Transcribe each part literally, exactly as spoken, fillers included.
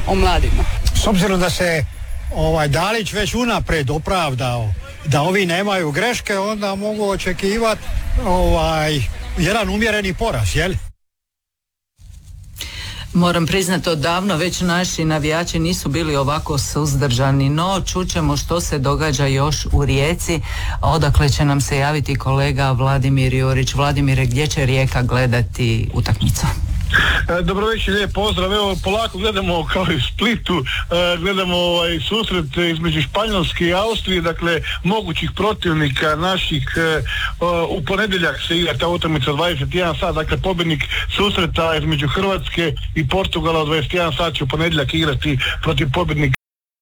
o mladima. S obzirom da se ovaj Dalić već unaprijed opravdao da ovi nemaju greške, onda mogu očekivati ovaj jedan umjereni poraz, jel? Moram priznati, odavno već naši navijači nisu bili ovako suzdržani, no čućemo što se događa još u Rijeci, odakle će nam se javiti kolega Vladimir Jurić. Vladimire, gdje će Rijeka gledati utakmicu? Dobro večer, lijep pozdrav. Evo, polako gledamo kao i u Splitu, gledamo ovaj susret između Španjolske i Austrije, dakle mogućih protivnika naših. U ponedjeljak se igra ta utakmica dvadeset jedan sat, dakle pobjednik susreta između Hrvatske i Portugala u dvadeset jedan sat će u ponedjeljak igrati protiv pobjednika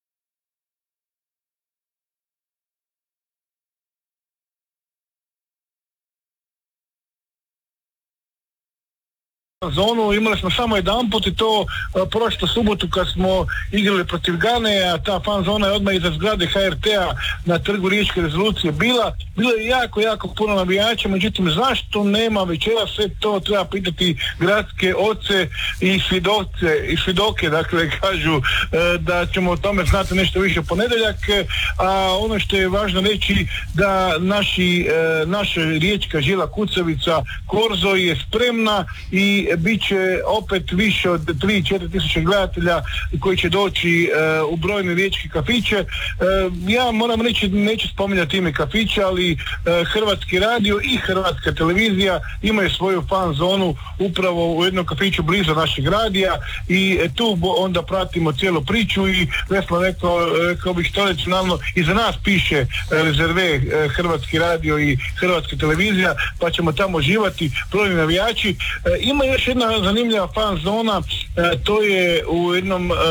zonu. Imali smo samo jedan put i to a, prošlu subotu kad smo igrali protiv Gane, a ta fan zona je odmah iza zgrade ha er te-a na trgu Riječke rezolucije bila. Bilo je jako, jako puno navijača, međutim zašto nema večera, sve to treba pitati gradske oce i svjedoce, i svjedoke, dakle kažu e, da ćemo o tome znati nešto više u ponedjeljak, a ono što je važno reći da naši, e, naša riječka žila kucavica Korzo je spremna i bit će opet više od tri do četiri tisuće gledatelja koji će doći e, u brojne riječke kafiće. E, ja moram reći, neću spominjati ime kafića, ali e, Hrvatski radio i Hrvatska televizija imaju svoju fan zonu upravo u jednom kafiću blizu našeg radija i e, tu bo, onda pratimo cijelu priču i vesno rekao, rekao bih tradicionalno i za nas piše e, rezerve e, Hrvatski radio i Hrvatska televizija, pa ćemo tamo uživati brojni navijači. E, ima još jedna zanimljiva fan zona, e, to je u jednom e,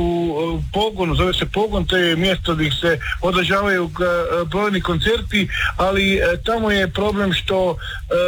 u pogonu, zove se Pogon, to je mjesto gdje se održavaju e, brojni koncerti, ali e, tamo je problem što e,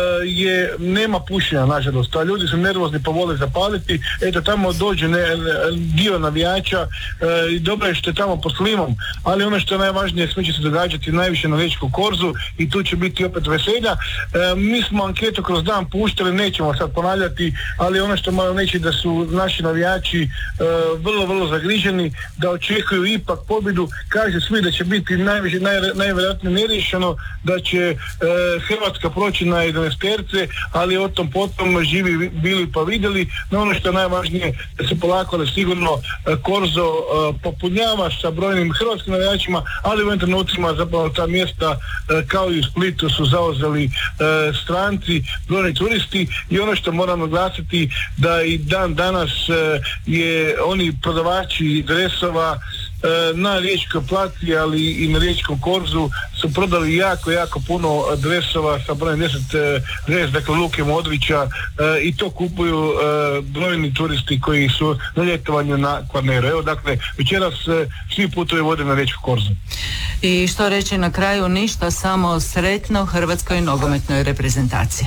je nema pušenja, nažalost, a ljudi su nervozni pa vole zapaliti, eto tamo dođe ne, dio navijača e, i dobro je što je tamo pod klimom, ali ono što je najvažnije, sve će se događati najviše na Riječkom korzu i tu će biti opet veselja. E, mi smo anketu kroz dan puštali, nećemo sad ponavljati, ali ono što moram reći da su naši navijači e, vrlo, vrlo zagriženi, da očekuju ipak pobjedu, kaže svi da će biti najviše, naj, najvjerojatnije neriješeno, da će e, Hrvatska proći na jedanaesterce, ali o tom potom živi bili pa vidjeli, no ono što je najvažnije da se polako ali sigurno e, Korzo e, popunjava sa brojnim hrvatskim navijačima, ali u ovim trenucima zapravo ta mjesta e, kao i u Splitu su zauzeli e, stranci, brojni turisti i ono što moramo glasiti da i dan danas e, je oni prodavači dresova e, na Riječkoj placi, ali i na Riječkom korzu su prodali jako, jako puno dresova sa brojem deset e, dres, dakle Luke Modrića e, i to kupuju e, brojni turisti koji su na ljetovanju na Kvarneru. Evo, dakle, večeras e, svi putovi vode na Riječku korzu. I što reći na kraju, ništa, samo sretno hrvatskoj nogometnoj reprezentaciji.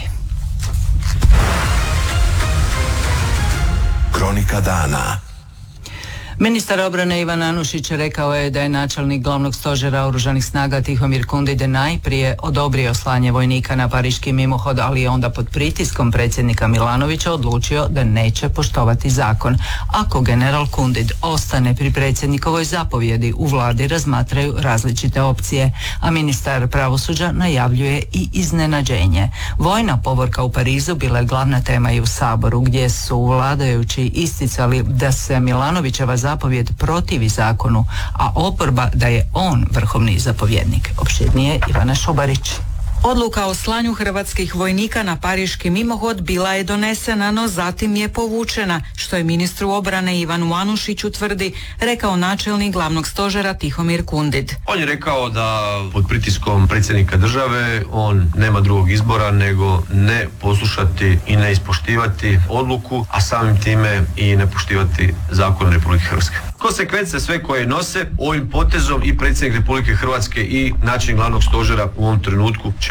Kronika dana. Ministar obrane Ivan Anušić rekao je da je načelnik glavnog stožera oružanih snaga Tihomir Kundide najprije odobrio slanje vojnika na pariški mimohod, ali je onda pod pritiskom predsjednika Milanovića odlučio da neće poštovati zakon. Ako general Kundid ostane pri predsjednikovoj zapovjedi, u vladi razmatraju različite opcije, a ministar pravosuđa najavljuje i iznenađenje. Vojna povorka u Parizu bila je glavna tema i u Saboru, gdje su vladajući isticali da se Milanovićeva zapovjed protivi zakonu, a oporba da je on vrhovni zapovjednik. Opširnije Ivana Šubarić. Odluka o slanju hrvatskih vojnika na pariški mimohod bila je donesena, no zatim je povučena, što je ministru obrane Ivanu Anušiću tvrdi, rekao načelnik glavnog stožera Tihomir Kundid. On je rekao da pod pritiskom predsjednika države on nema drugog izbora nego ne poslušati i ne ispoštivati odluku, a samim time i ne poštivati zakon Republike Hrvatske. Konsekvence sve koje nose ovim potezom i predsjednik Republike Hrvatske i načelnik glavnog stožera u ovom trenutku će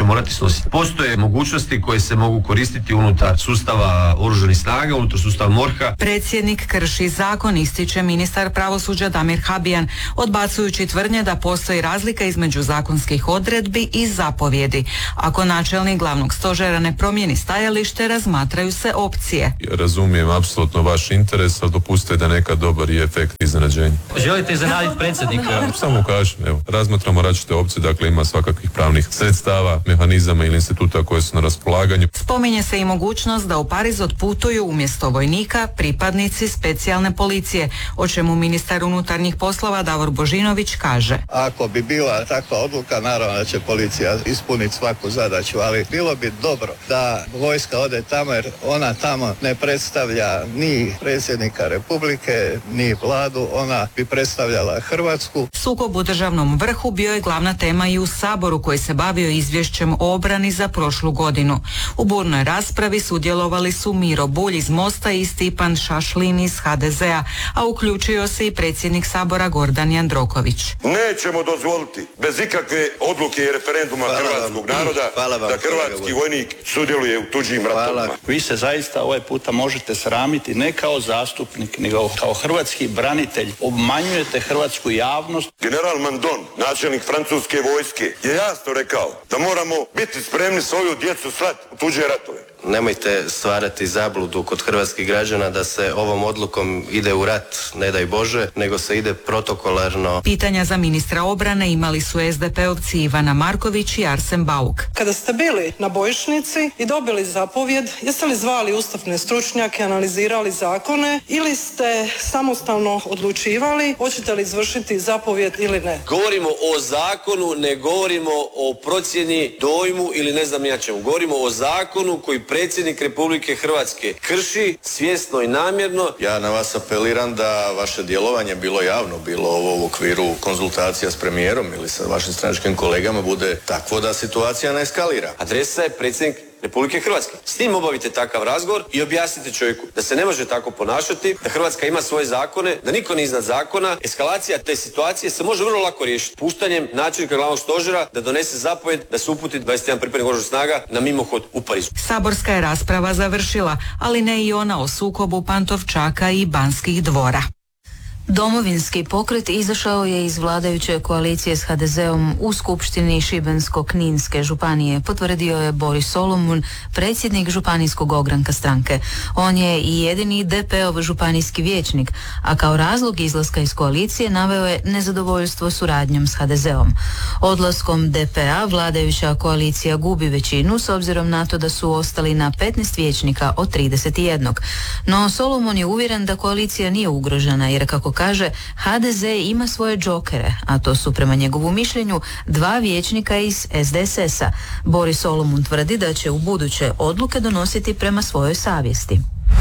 morati snositi. Postoje mogućnosti koje se mogu koristiti unutar sustava oružanih snaga, unutar sustava MORH-a. Predsjednik krši zakon, ističe ministar pravosuđa Damir Habijan, odbacujući tvrdnje da postoji razlika između zakonskih odredbi i zapovjedi. Ako načelnik glavnog stožera ne promijeni stajalište, razmatraju se opcije. Razumijem apsolutno vaš interes, ali dopustite da nekad dobar je efekt iznenađenja. Želite iznenaditi predsjednika? Samo kažem, evo, razmatramo različite opcije, dakle ima svakakvih pravnih sredstava, mehanizama ili instituta koje su na raspolaganju. Spominje se i mogućnost da u Pariz otputuju umjesto vojnika pripadnici specijalne policije, o čemu ministar unutarnjih poslova Davor Božinović kaže. Ako bi bila takva odluka, naravno da će policija ispuniti svaku zadaću, ali bilo bi dobro da vojska ode tamo, jer ona tamo ne predstavlja ni predsjednika Republike, ni vladu, ona bi predstavljala Hrvatsku. Sukob u državnom vrhu bio je glavna tema i u Saboru, koji se bavio izvješćem o obrani za prošlu godinu. U burnoj raspravi sudjelovali su Miro Bulj iz Mosta i Stipan Šašlin iz ha de zea, a uključio se i predsjednik Sabora Gordan Jandroković. Nećemo dozvoliti bez ikakve odluke i referenduma hvala hrvatskog vam. naroda vam, da hrvatski vojnik sudjeluje u tuđim ratovima. Vi se zaista ovaj puta možete sramiti ne kao zastupnik, nego kao hrvatski branitelj. Obmanjujete hrvatsku javnost. General Mandon, načelnik francuske vojske, je jasno rekao da moramo biti spremni svoju djecu slati u tuđe ratove. Nemojte stvarati zabludu kod hrvatskih građana da se ovom odlukom ide u rat, ne daj Bože, nego se ide protokolarno. Pitanja za ministra obrane imali su es de pe ovci Ivana Marković i Arsen Bauk. Kada ste bili na bojišnici i dobili zapovjed, jeste li zvali ustavne stručnjake, analizirali zakone ili ste samostalno odlučivali hoćete li izvršiti zapovjed ili ne? Govorimo o zakonu, ne govorimo o procjeni, dojmu ili ne znam ja čemu. Govorimo o zakonu koji predsjednik Republike Hrvatske krši svjesno i namjerno. Ja na vas apeliram da vaše djelovanje, bilo javno, bilo ovo u okviru konzultacija s premijerom ili sa vašim stranačkim kolegama, bude takvo da situacija ne eskalira. Adresa je predsjednik Republike Hrvatske. S tim obavite takav razgovor i objasnite čovjeku da se ne može tako ponašati, da Hrvatska ima svoje zakone, da niko nije iznad zakona. Eskalacija te situacije se može vrlo lako riješiti puštanjem načelnika glavnog stožera da donese zapovjed da se uputi dvadeset jedan pripadnik oružanih snaga na mimohod u Parizu. Saborska je rasprava završila, ali ne i ona o sukobu Pantovčaka i Banskih dvora. Domovinski pokret izašao je iz vladajuće koalicije s ha de zeom u Skupštini Šibensko-kninske županije, potvrdio je Boris Solomun, predsjednik županijskog ogranka stranke. On je i jedini de pe-ov županijski vijećnik, a kao razlog izlaska iz koalicije naveo je nezadovoljstvo suradnjom s ha de zeom. Odlaskom de pe-a vladajuća koalicija gubi većinu s obzirom na to da su ostali na petnaest vijećnika od trideset jedan. No Solomun je uvjeren da koalicija nije ugrožena jer, kako kaže, ha de ze ima svoje džokere, a to su prema njegovu mišljenju dva vijećnika iz es de es es-a. Boris Solomun tvrdi da će u buduće odluke donositi prema svojoj savjesti.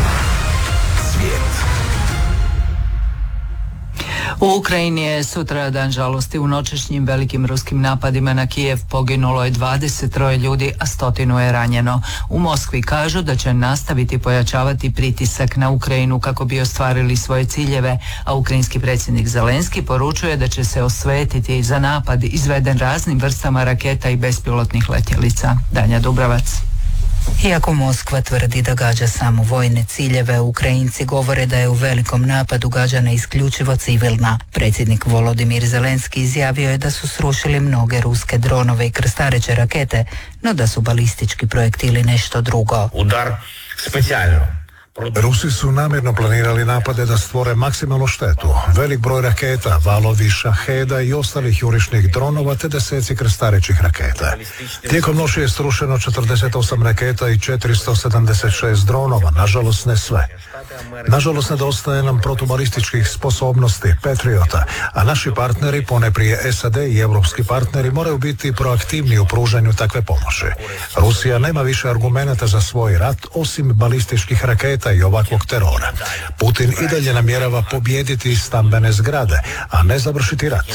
U Ukrajini je sutra dan žalosti. U noćešnjim velikim ruskim napadima na Kijev poginulo je dvadeset troje ljudi, a stotinu je ranjeno. U Moskvi kažu da će nastaviti pojačavati pritisak na Ukrajinu kako bi ostvarili svoje ciljeve, a ukrajinski predsjednik Zelenski poručuje da će se osvetiti za napad izveden raznim vrstama raketa i bespilotnih letjelica. Danja Dubravac. Iako Moskva tvrdi da gađa samo vojne ciljeve, Ukrajinci govore da je u velikom napadu gađana isključivo civilna. Predsjednik Volodimir Zelenski izjavio je da su srušili mnoge ruske dronove i krstareće rakete, no da su balistički projektili nešto drugo. Udar specijalno. Rusi su namjerno planirali napade da stvore maksimalnu štetu. Velik broj raketa, valovi šaheda i ostalih jurišnih dronova te deseci krstarećih raketa. Tijekom noći je strušeno četrdeset osam raketa i četiristo sedamdeset šest dronova, nažalost ne sve. Nažalost nedostaje nam protubalističkih sposobnosti Patriota, a naši partneri, poneprije es a de i evropski partneri, moraju biti proaktivni u pružanju takve pomoći. Rusija nema više argumenata za svoj rat osim balističkih raketa i ovakvog terora. Putin i dalje namjerava pobijediti stambene zgrade, a ne završiti rat.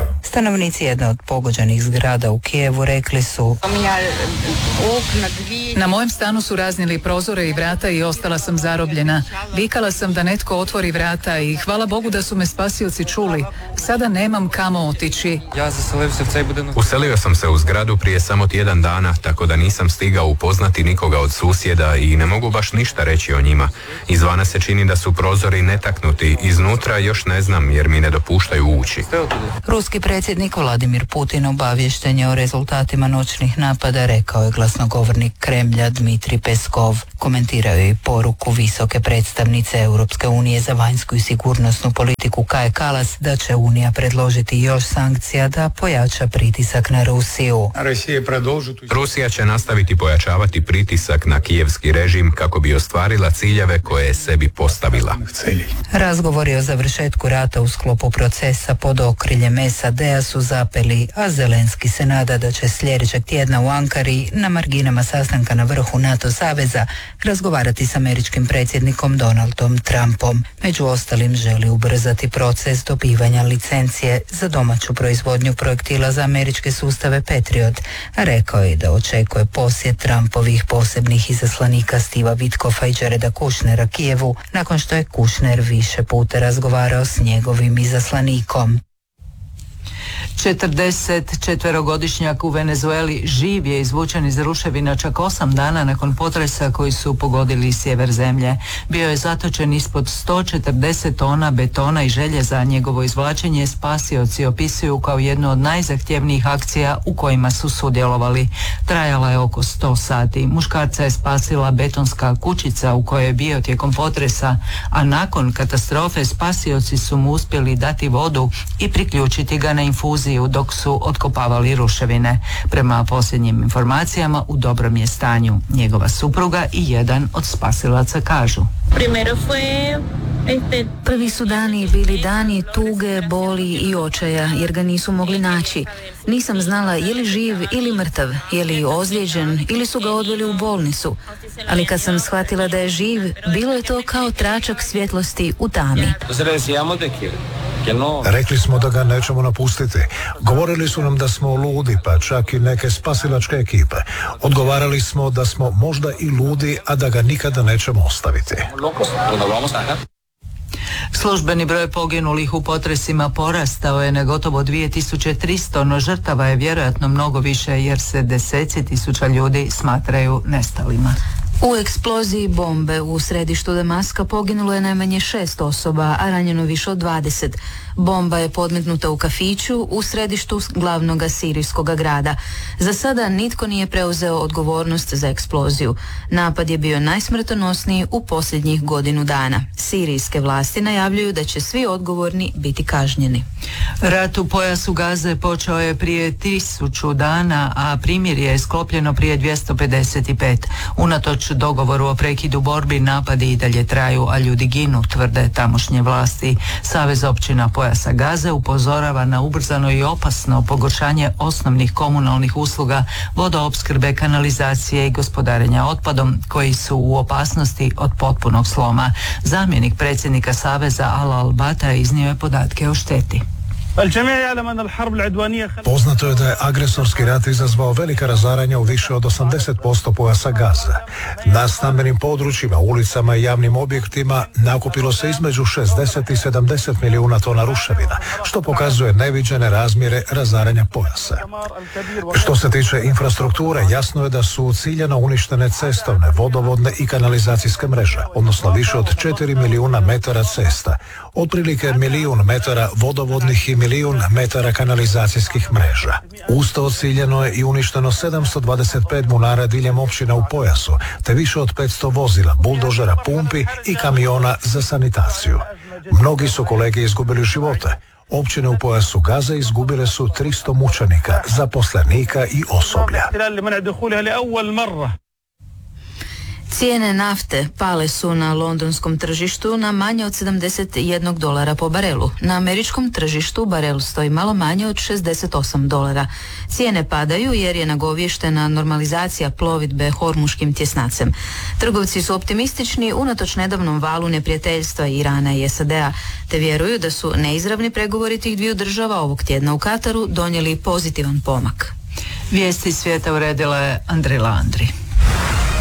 Stanovnici jedne od pogođenih zgrada u Kijevu rekli su: Na mojem stanu su raznijeli prozore i vrata i ostala sam zarobljena. Vikala sam da netko otvori vrata i hvala Bogu da su me spasioci čuli. Sada nemam kamo otići. Uselio sam se u zgradu prije samo tjedan dana, tako da nisam stigao upoznati nikoga od susjeda i ne mogu baš ništa reći o njima. Izvana se čini da su prozori netaknuti, iznutra još ne znam jer mi ne dopuštaju ući. Ruski predsjednik Vladimir Putin obaviješten je o rezultatima noćnih napada, rekao je glasnogovornik Kremlja Dmitrij Peskov. Komentirao je i poruku visoke predstavnice Europske unije za vanjsku i sigurnosnu politiku Kaje Kalas da će Unija predložiti još sankcija da pojača pritisak na Rusiju. Rusija će nastaviti pojačavati pritisak na kijevski režim kako bi ostvarila ciljeve koje je sebi postavila. Razgovori o završetku rata u sklopu procesa pod okriljem S A D-a su zapeli, a Zelenski se nada da će sljedećeg tjedna u Ankari na marginama sastanka na vrhu NATO saveza razgovarati s američkim predsjednikom Donaldom Trumpom. Među ostalim želi ubrzati proces dobivanja licencije za domaću proizvodnju projektila za američke sustave Patriot, a rekao je da očekuje posjet Trumpovih posebnih izaslanika Steva Witkoffa i Jareda Kushnera Kijevu nakon što je Kushner više puta razgovarao s njegovim izaslanikom. četrdesetčetverogodišnjak u Venezueli živ je izvučen iz ruševina čak osam dana nakon potresa koji su pogodili sjever zemlje. Bio je zatočen ispod sto četrdeset tona betona i željeza. Njegovo izvlačenje spasioci opisuju kao jednu od najzahtjevnijih akcija u kojima su sudjelovali. Trajala je oko sto sati. Muškarca je spasila betonska kućica u kojoj je bio tijekom potresa, a nakon katastrofe spasioci su mu uspjeli dati vodu i priključiti ga na infuziju dok su otkopavali ruševine. Prema posljednjim informacijama u dobrom je stanju. Njegova supruga i jedan od spasilaca kažu. Prvi su dani bili dani tuge, boli i očaja jer ga nisu mogli naći. Nisam znala je li živ ili mrtav, je li ozlijeđen ili su ga odveli u bolnicu. Ali kad sam shvatila da je živ, bilo je to kao tračak svjetlosti u tami. Rekli smo da ga nećemo napustiti. Govorili su nam da smo ludi, pa čak i neke spasilačke ekipe. Odgovarali smo da smo možda i ludi, a da ga nikada nećemo ostaviti. Službeni broj poginulih u potresima porastao je na gotovo dvije tisuće tristo, no žrtava je vjerojatno mnogo više jer se deseci tisuća ljudi smatraju nestalima. U eksploziji bombe u središtu Damaska poginulo je najmanje šest osoba, a ranjeno više od dvadeset. Bomba je podmetnuta u kafiću u središtu glavnog sirijskog grada. Za sada nitko nije preuzeo odgovornost za eksploziju. Napad je bio najsmrtonosniji u posljednjih godinu dana. Sirijske vlasti najavljuju da će svi odgovorni biti kažnjeni. Rat u pojasu Gaze počeo je prije tisuću dana, a primirje je sklopljeno prije dvjesto pedeset pet. Unatoč dogovoru o prekidu borbi, napadi i dalje traju, a ljudi ginu, tvrde tamošnje vlasti. Savez općina pojasa Gaze upozorava na ubrzano i opasno pogoršanje osnovnih komunalnih usluga, vodoopskrbe, kanalizacije i gospodarenja otpadom, koji su u opasnosti od potpunog sloma. Zamjenik predsjednika Saveza Ala Al-Bata iznio je podatke o šteti. Poznato je da je agresorski rat izazvao velika razaranja u više od osamdeset posto pojasa Gaze. Na stambenim područjima, ulicama i javnim objektima nakupilo se između šezdeset i sedamdeset milijuna tona ruševina, što pokazuje neviđene razmjere razaranja pojasa. Što se tiče infrastrukture, jasno je da su ciljano uništene cestovne, vodovodne i kanalizacijske mreže, odnosno više od četiri milijuna metara cesta, otprilike milijun metara vodovodnih i milijun metara kanalizacijskih mreža. Usto ciljano je i uništeno sedamsto dvadeset pet bunara diljem općina u pojasu, te više od petsto vozila, buldožera, pumpi i kamiona za sanitaciju. Mnogi su kolege izgubili živote. Općine u pojasu Gaze izgubile su tristo mučenika, zaposlenika i osoblja. Cijene nafte pale su na londonskom tržištu na manje od sedamdeset jedan dolara po barelu. Na američkom tržištu barel stoji malo manje od šezdeset osam dolara. Cijene padaju jer je nagovještena normalizacija plovidbe hormuškim tjesnacem. Trgovci su optimistični unatoč nedavnom valu neprijateljstva Irana i S A D-a, te vjeruju da su neizravni pregovori tih dviju država ovog tjedna u Kataru donijeli pozitivan pomak. Vijesti svijeta uredila je Andrila Andri.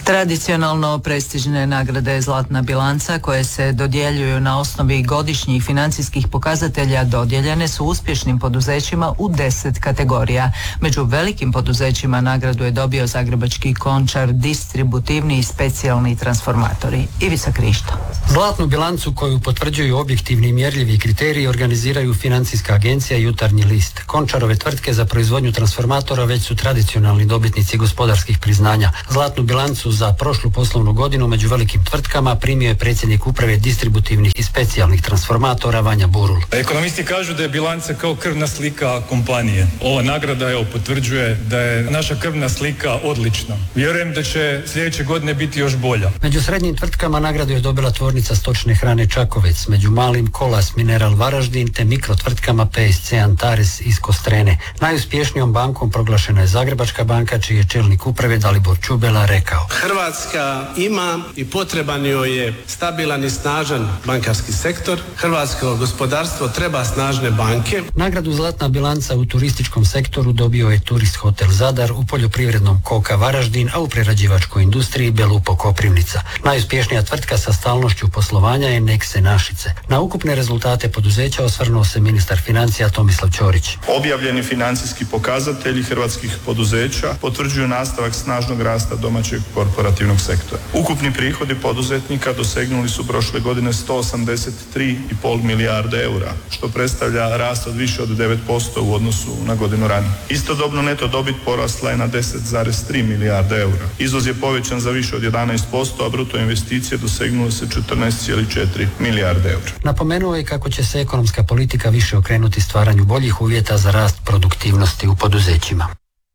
Tradicionalno prestižne nagrade Zlatna bilanca koje se dodjeljuju na osnovi godišnjih financijskih pokazatelja dodijeljene su uspješnim poduzećima u deset kategorija. Među velikim poduzećima nagradu je dobio Zagrebački Končar, distributivni i specijalni transformatori. Ivica Krišto. Zlatnu bilancu koju potvrđuju objektivni i mjerljivi kriteriji organiziraju Financijska agencija i Jutarnji list. Končarove tvrtke za proizvodnju transformatora već su tradicionalni dobitnici gospodarskih priznanja. Zlatnu bilancu za prošlu poslovnu godinu među velikim tvrtkama primio je predsjednik uprave distributivnih i specijalnih transformatora Vanja Burul. Ekonomisti kažu da je bilanca kao krvna slika kompanije. Ova nagrada evo potvrđuje da je naša krvna slika odlična. Vjerujem da će sljedeće godine biti još bolja. Među srednjim tvrtkama nagradu je dobila tvornica stočne hrane Čakovec, među malim Kolas Mineral Varaždin te mikrotvrtkama P S C Antares iz Kostrene. Najuspješnijom bankom proglašena je Zagrebačka banka, čiji je čelnik uprave Dalibor Čubela rekao: Hrvatska ima i potreban joj je stabilan i snažan bankarski sektor. Hrvatsko gospodarstvo treba snažne banke. Nagradu Zlatna bilanca u turističkom sektoru dobio je Turist Hotel Zadar, u poljoprivrednom Koka Varaždin, a u prerađivačkoj industriji Belupo Koprivnica. Najuspješnija tvrtka sa stalnošću poslovanja je Nekse Našice. Na ukupne rezultate poduzeća osvrnuo se ministar financija Tomislav Ćorić. Objavljeni financijski pokazatelji hrvatskih poduzeća potvrđuju nastavak snažnog rasta domaćeg korporativnog sektora. Ukupni prihodi poduzetnika dosegnuli su prošle godine sto osamdeset tri i pol milijarde eura, što predstavlja rast od više od devet posto u odnosu na godinu ranije. Istodobno neto dobit porasla je na deset zarez tri milijarde eura. Izvoz je povećan za više od jedanaest posto, a bruto investicije dosegnule se četrnaest zarez četiri milijarde eura. Napomenuo je kako će se ekonomska politika više okrenuti stvaranju boljih uvjeta za rast produktivnosti u poduzećima.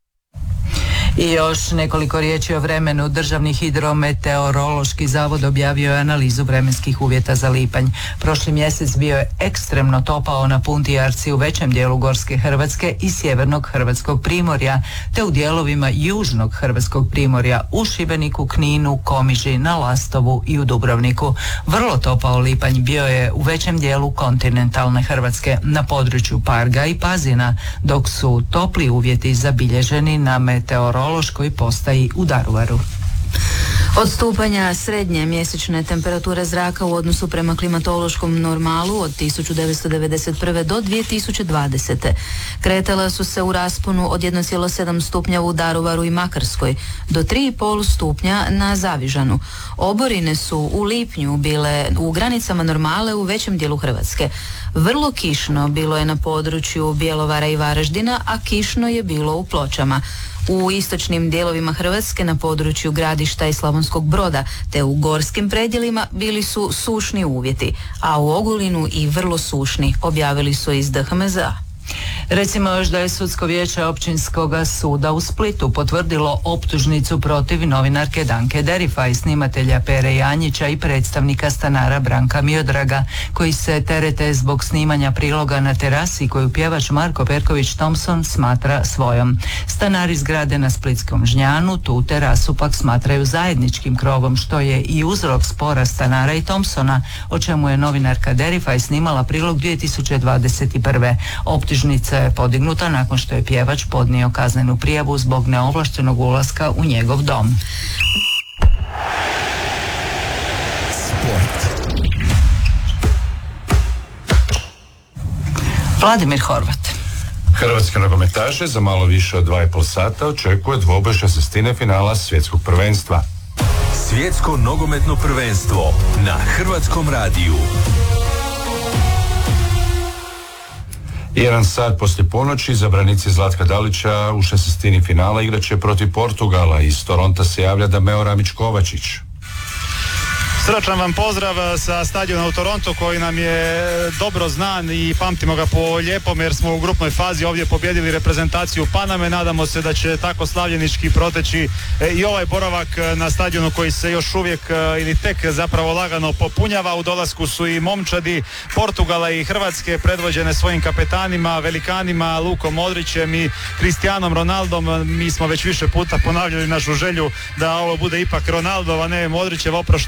I još nekoliko riječi o vremenu. Državni hidrometeorološki zavod objavio je analizu vremenskih uvjeta za lipanj. Prošli mjesec bio je ekstremno topao na Punti i Arci u većem dijelu Gorske Hrvatske i sjevernog hrvatskog primorja, te u dijelovima južnog hrvatskog primorja u Šibeniku, Kninu, Komiži, na Lastovu i u Dubrovniku. Vrlo topao lipanj bio je u većem dijelu kontinentalne Hrvatske, na području Parga i Pazina, dok su topli uvjeti zabilježeni na meteorološkoj postaji u Daruvaru. Od stupanja srednje mjesečne temperature zraka u odnosu prema klimatološkom normalu od tisuću devetsto devedeset prve. do dvije tisuće dvadesete. kretala su se u rasponu od jedan zarez sedam stupnja u Daruvaru i Makarskoj do tri zarez pet stupnja na Zavižanu. Oborine su u lipnju bile u granicama normale u većem dijelu Hrvatske. Vrlo kišno bilo je na području Bjelovara i Varaždina, a kišno je bilo u Pločama. U istočnim dijelovima Hrvatske na području Gradišta i Slavonskog Broda te u gorskim predjelima bili su sušni uvjeti, a u Ogulinu i vrlo sušni, objavili su iz D H M Z A. Recimo još da je Sudsko vijeće Općinskog suda u Splitu potvrdilo optužnicu protiv novinarke Danke Derifaj, snimatelja Pere Janjića i predstavnika stanara Branka Miodraga, koji se terete zbog snimanja priloga na terasi koju pjevač Marko Perković Thompson smatra svojom. Stanari zgrade na Splitskom Žnjanu tu terasu pak smatraju zajedničkim krovom, što je i uzrok spora stanara i Thompsona, o čemu je novinarka Derifaj snimala prilog dvije tisuće dvadeset prve. Optužnica je podignuta nakon što je pjevač podnio kaznenu prijavu zbog neovlaštenog ulaska u njegov dom. Sport. Vladimir Horvat. Hrvatske nogometaše za malo više od dva i pol sata očekuje dvoboj šestnestine finala svjetskog prvenstva. Svjetsko nogometno prvenstvo na Hrvatskom radiju. Jedan sat poslije ponoći zabranici Zlatka Dalića u šestnestini finala igraće protiv Portugala. Iz Toronta se javlja Dameo Ramić-Kovačić. Srdačan vam pozdrav sa stadiona u Torontu koji nam je dobro znan i pamtimo ga po lijepom jer smo u grupnoj fazi ovdje pobjedili reprezentaciju Paname. Nadamo se da će tako slavljenički proteći i ovaj boravak na stadionu koji se još uvijek ili tek zapravo lagano popunjava. U dolasku su i momčadi Portugala i Hrvatske predvođene svojim kapetanima, velikanima Lukom Modrićem i Cristianom Ronaldom. Mi smo već više puta ponavljali našu želju da ovo bude ipak Ronaldo, a ne Modrićev oproštaj od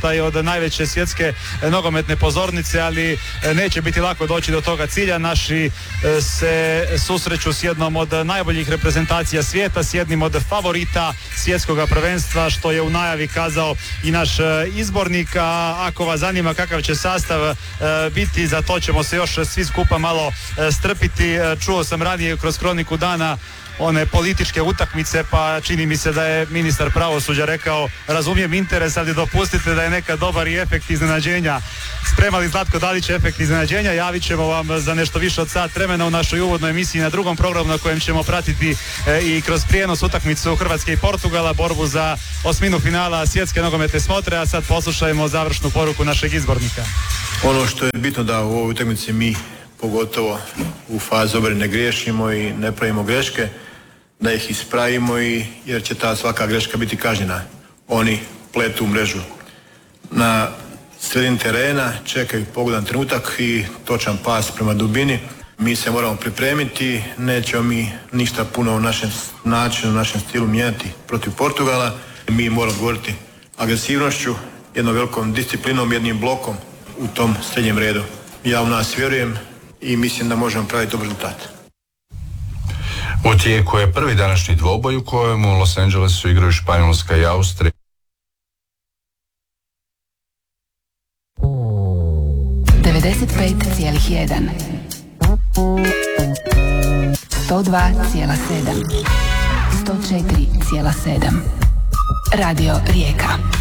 najveće svjetske nogometne pozornice, ali neće biti lako doći do toga cilja. Naši se susreću s jednom od najboljih reprezentacija svijeta, s jednim od favorita svjetskog prvenstva, što je u najavi kazao i naš izbornik. A ako vas zanima kakav će sastav biti, za to ćemo se još svi skupa malo strpiti. Čuo sam ranije kroz kroniku dana one političke utakmice, pa čini mi se da je ministar pravosuđa rekao razumijem interes, ali dopustite da je nekad dobar i efekt iznenađenja. Spremali Zlatko Dalić efekt iznenađenja, javit ćemo vam za nešto više od sat vremena u našoj uvodnoj emisiji na drugom programu na kojem ćemo pratiti e, i kroz prijenos utakmicu Hrvatske i Portugala, borbu za osminu finala svjetske nogometne smotre, a sad poslušajmo završnu poruku našeg izbornika. Ono što je bitno da u ovoj utakmici mi pogotovo u fazi obrane ne griješimo i ne pravimo greške, da ih ispravimo i jer će ta svaka greška biti kažnjena. Oni pletu u mrežu na sredini terena, čekaju pogodan trenutak i točan pas prema dubini. Mi se moramo pripremiti, nećemo mi ništa puno u našem načinu, u našem stilu mijenjati protiv Portugala. Mi moramo odgovoriti agresivnošću, jednom velikom disciplinom, jednim blokom u tom srednjem redu. Ja u nas vjerujem i mislim da možemo praviti dobar rezultat. U tijeku je prvi današnji dvoboj u kojem u Los Angelesu igraju Španjolska i Austrija. devedeset pet zarez jedan sto dva zarez sedam sto četiri zarez sedam Radio Rijeka.